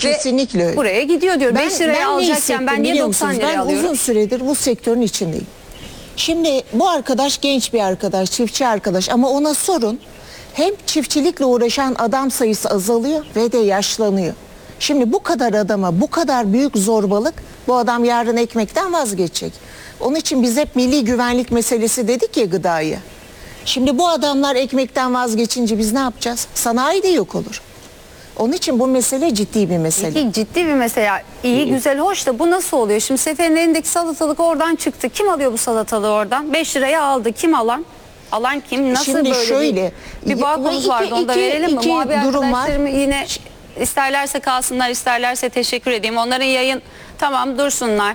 Kesinlikle öyle. Buraya gidiyor diyor. 5 liraya ne alacakken hissettim ben niye biliyor 90 musunuz? liraya Ben alıyorum? uzun süredir bu sektörün içindeyim. Şimdi bu arkadaş genç bir arkadaş, çiftçi arkadaş ama ona sorun. Hem çiftçilikle uğraşan adam sayısı azalıyor ve de yaşlanıyor. Şimdi bu kadar adama bu kadar büyük zorbalık, bu adam yarın ekmekten vazgeçecek. Onun için biz hep milli güvenlik meselesi dedik ya gıdayı. Şimdi bu adamlar ekmekten vazgeçince biz ne yapacağız? Sanayi de yok olur. Onun için bu mesele ciddi bir mesele. Peki ciddi bir mesele. İyi, güzel, hoş da bu nasıl oluyor? Şimdi Sefer'in elindeki salatalık oradan çıktı. Kim alıyor bu salatalığı oradan? 5 liraya aldı. Kim alan? Alan kim? Nasıl Şimdi böyle şöyle, bir bağımız vardı, onu da verelim mi? iki Muhabir durum var. arkadaşlarım yine isterlerse kalsınlar, isterlerse teşekkür edeyim. Onların yayın tamam dursunlar.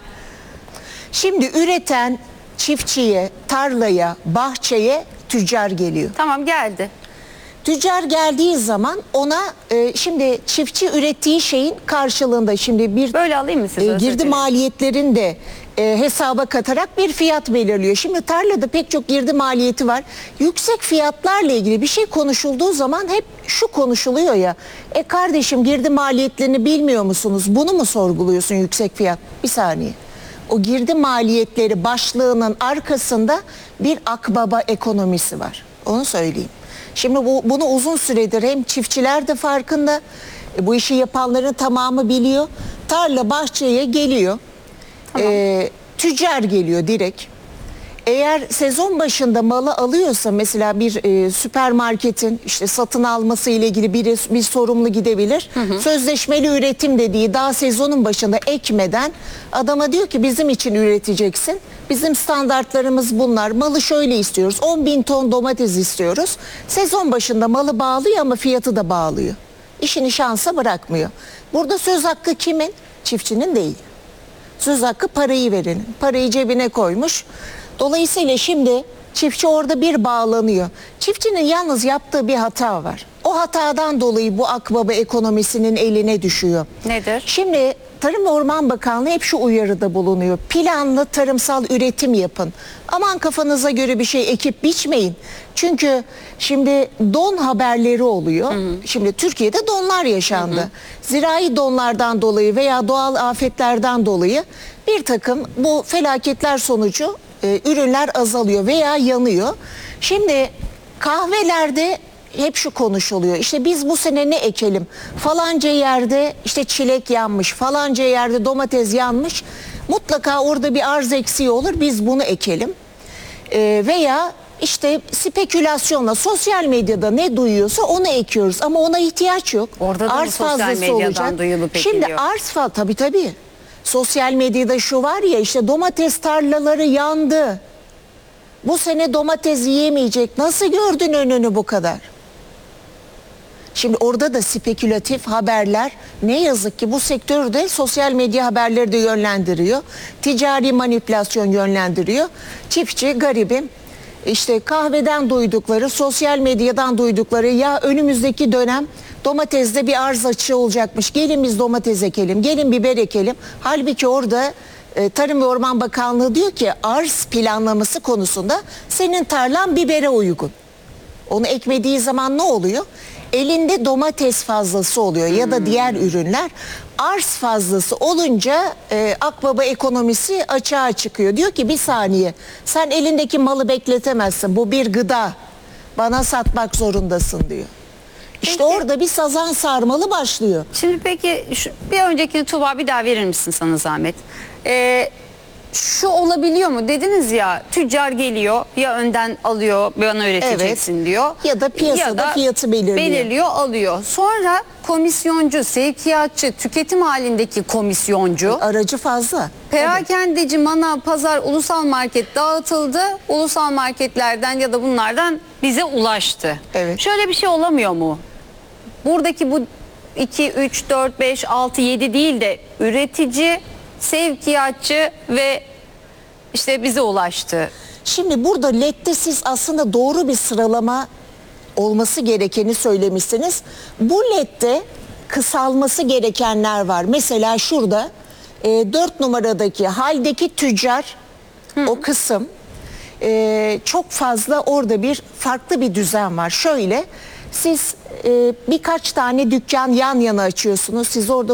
Şimdi üreten çiftçiye, tarlaya, bahçeye tüccar geliyor. Tamam geldi. Tüccar geldiği zaman ona şimdi çiftçi ürettiği şeyin karşılığında şimdi bir Böyle alayım mı size? girdi maliyetlerini de hesaba katarak bir fiyat belirliyor. Şimdi tarlada pek çok girdi maliyeti var. Yüksek fiyatlarla ilgili bir şey konuşulduğu zaman hep şu konuşuluyor ya. Kardeşim girdi maliyetlerini bilmiyor musunuz? Bunu mu sorguluyorsun yüksek fiyat? Bir saniye. O girdi maliyetleri başlığının arkasında bir akbaba ekonomisi var. Onu söyleyeyim. Şimdi bunu uzun süredir hem çiftçiler de farkında, bu işi yapanların tamamı biliyor. Tarla bahçeye geliyor, Tamam. Tüccar geliyor direkt. Eğer sezon başında malı alıyorsa mesela bir süpermarketin işte satın alması ile ilgili bir sorumlu gidebilir. Sözleşmeli üretim dediği daha sezonun başında ekmeden adama diyor ki bizim için üreteceksin. Bizim standartlarımız bunlar. Malı şöyle istiyoruz. 10.000 ton domates istiyoruz. Sezon başında malı bağlıyor ama fiyatı da bağlıyor. İşini şansa bırakmıyor. Burada söz hakkı kimin? Çiftçinin değil. Söz hakkı parayı verenin. Parayı cebine koymuş. Dolayısıyla şimdi çiftçi orada bir bağlanıyor. Çiftçinin yalnız yaptığı bir hata var. O hatadan dolayı bu akbaba ekonomisinin eline düşüyor. Nedir? Şimdi Tarım ve Orman Bakanlığı hep şu uyarıda bulunuyor. Planlı tarımsal üretim yapın. Aman kafanıza göre bir şey ekip biçmeyin. Çünkü şimdi don haberleri oluyor. Şimdi Türkiye'de donlar yaşandı. Zirai donlardan dolayı veya doğal afetlerden dolayı bir takım bu felaketler sonucu ürünler azalıyor veya yanıyor. Şimdi kahvelerde hep şu konuşuluyor. İşte biz bu sene ne ekelim? Falanca yerde işte çilek yanmış, falanca yerde domates yanmış. Mutlaka orada bir arz eksiği olur. Biz bunu ekelim. Veya işte spekülasyonla sosyal medyada ne duyuyorsa onu ekiyoruz ama ona ihtiyaç yok. Orada da arz sosyal fazlası medyadan olacak. duyulup Şimdi ekiliyor. arz fazla tabii. Sosyal medyada şu var ya işte domates tarlaları yandı. Bu sene domates yiyemeyecek. Nasıl gördün önünü bu kadar? Şimdi orada da spekülatif haberler ne yazık ki bu sektörde sosyal medya haberleri de yönlendiriyor. Ticari manipülasyon yönlendiriyor. Çiftçi garibim işte kahveden duydukları, sosyal medyadan duydukları ya önümüzdeki dönem domatesde bir arz açığı olacakmış. Gelin biz domates ekelim, gelin biber ekelim. Halbuki orada Tarım ve Orman Bakanlığı diyor ki arz planlaması konusunda senin tarlan bibere uygun. Onu ekmediği zaman ne oluyor? Elinde domates fazlası oluyor ya da diğer ürünler. Arz fazlası olunca akbaba ekonomisi açığa çıkıyor. Diyor ki bir saniye sen elindeki malı bekletemezsin. Bu bir gıda. Bana satmak zorundasın diyor. İşte Peki. orada bir sazan sarmalı başlıyor. Şimdi peki bir öncekini Tuğba bir daha verir misin sana zahmet? Şu olabiliyor mu? Dediniz ya tüccar geliyor ya önden alıyor bana üreteceksin diyor. Ya da piyasada fiyatı belirliyor. Alıyor. Sonra komisyoncu, sevkiyatçı, tüketim halindeki komisyoncu. Aracı fazla. Perakendeci, manav, pazar, ulusal market dağıtıldı. Ulusal marketlerden ya da bunlardan bize ulaştı. Evet. Şöyle bir şey olamıyor mu? Buradaki bu 2, 3, 4, 5, 6, 7 değil de üretici, sevkiyatçı ve işte bize ulaştı. Şimdi burada LED'de siz aslında doğru bir sıralama olması gerekeni söylemişsiniz. Bu LED'de kısalması gerekenler var. Mesela şurada 4 numaradaki haldeki tüccar o kısım çok fazla orada bir farklı bir düzen var. Şöyle siz birkaç tane dükkan yan yana açıyorsunuz. Siz orada